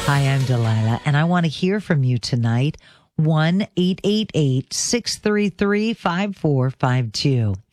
Hi, I'm Delilah, and I want to hear from you tonight. 1-888-633-5452.